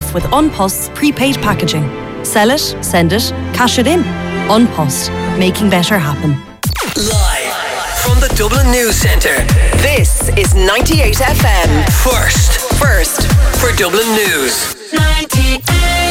off with An Post's prepaid packaging. Sell it, send it, cash it in. An Post, making better happen. Live from the Dublin News Centre, this is 98 FM. First for Dublin News. 98.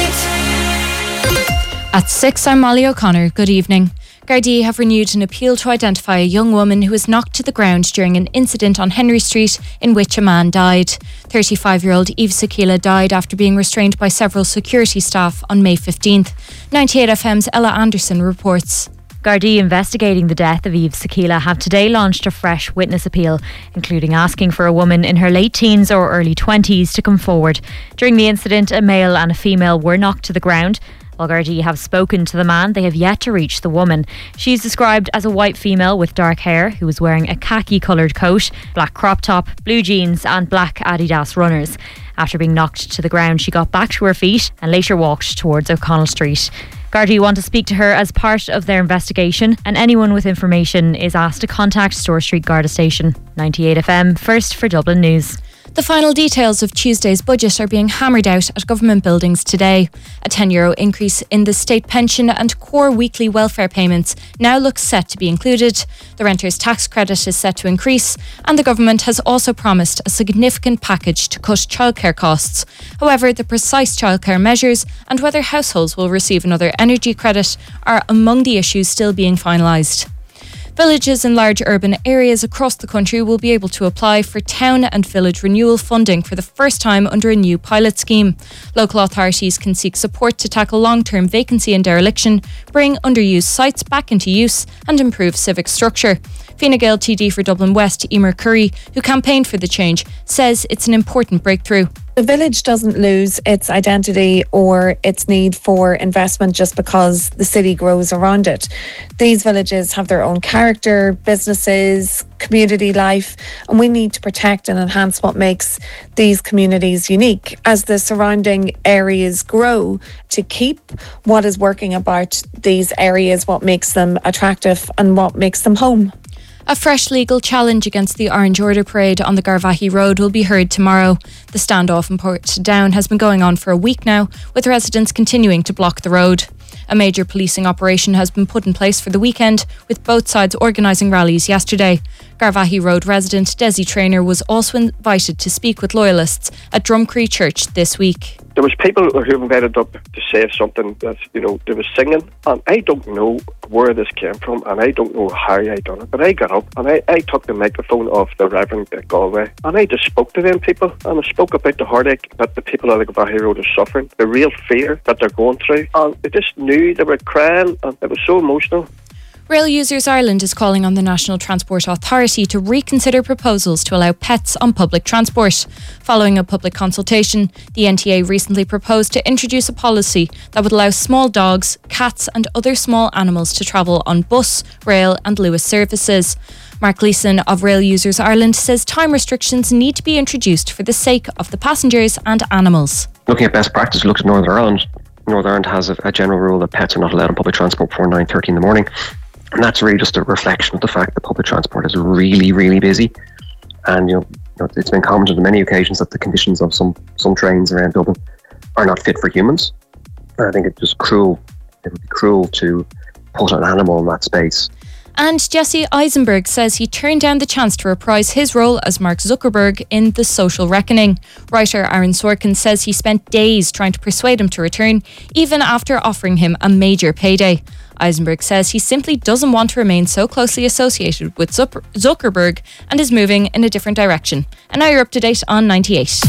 At 6, I'm Molly O'Connor. Good evening. Gardaí have renewed an appeal to identify a young woman who was knocked to the ground during an incident on Henry Street in which a man died. 35-year-old Eve Sakila died after being restrained by several security staff on May 15th. 98 FM's Ella Anderson reports. Gardaí investigating the death of Eve Sakila have today launched a fresh witness appeal, including asking for a woman in her late teens or early 20s to come forward. During the incident, a male and a female were knocked to the ground. While Gardaí have spoken to the man, they have yet to reach the woman. She's described as a white female with dark hair who was wearing a khaki-coloured coat, black crop top, blue jeans and black Adidas runners. After being knocked to the ground, she got back to her feet and later walked towards O'Connell Street. Gardaí want to speak to her as part of their investigation, and anyone with information is asked to contact Store Street Garda Station. 98 FM, first for Dublin News. The final details of Tuesday's budget are being hammered out at government buildings today. A €10 increase in the state pension and core weekly welfare payments now looks set to be included. The renters' tax credit is set to increase, and the government has also promised a significant package to cut childcare costs. However, the precise childcare measures and whether households will receive another energy credit are among the issues still being finalised. Villages in large urban areas across the country will be able to apply for town and village renewal funding for the first time under a new pilot scheme. Local authorities can seek support to tackle long-term vacancy and dereliction, bring underused sites back into use and improve civic structure. Fine Gael TD for Dublin West, Emer Curry, who campaigned for the change, says it's an important breakthrough. The village doesn't lose its identity or its need for investment just because the city grows around it. These villages have their own character, businesses, community life, and we need to protect and enhance what makes these communities unique as the surrounding areas grow, to keep what is working about these areas, what makes them attractive and what makes them home. A fresh legal challenge against the Orange Order parade on the Garvaghey Road will be heard tomorrow. The standoff in Portadown has been going on for a week now, with residents continuing to block the road. A major policing operation has been put in place for the weekend, with both sides organising rallies yesterday. Garvaghey Road resident Desi Traynor was also invited to speak with loyalists at Drumcree Church this week. There was people who invited up to say something that, they were singing, and I don't know where this came from, and I don't know how I done it, but I got up and I took the microphone off the Reverend Galway, and I just spoke to them people, and I spoke about the heartache that the people of the Garvaghey Road are suffering, the real fear that they're going through, and I just knew they were crying, and it was so emotional. Rail Users Ireland is calling on the National Transport Authority to reconsider proposals to allow pets on public transport. Following a public consultation, the NTA recently proposed to introduce a policy that would allow small dogs, cats and other small animals to travel on bus, rail and Luas services. Mark Leeson of Rail Users Ireland says time restrictions need to be introduced for the sake of the passengers and animals. Looking at best practice, look at Northern Ireland. Northern Ireland has a general rule that pets are not allowed on public transport before 9:30 in the morning. And that's really just a reflection of the fact that public transport is really, really busy. And, it's been commented on many occasions that the conditions of some trains around Dublin are not fit for humans. And I think it's just cruel. It would be cruel to put an animal in that space. And Jesse Eisenberg says he turned down the chance to reprise his role as Mark Zuckerberg in The Social Reckoning. Writer Aaron Sorkin says he spent days trying to persuade him to return, even after offering him a major payday. Eisenberg says he simply doesn't want to remain so closely associated with Zuckerberg and is moving in a different direction. And now you're up to date on 98.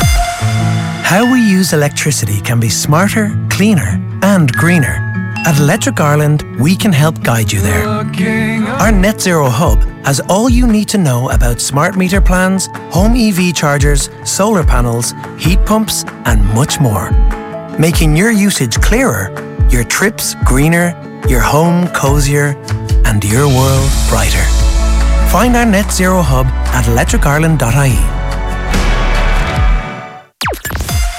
How we use electricity can be smarter, cleaner and greener. At Electric Ireland, we can help guide you there. Our Net Zero Hub has all you need to know about smart meter plans, home EV chargers, solar panels, heat pumps and much more. Making your usage clearer, your trips greener, your home cozier and your world brighter. Find our Net Zero Hub at electricireland.ie.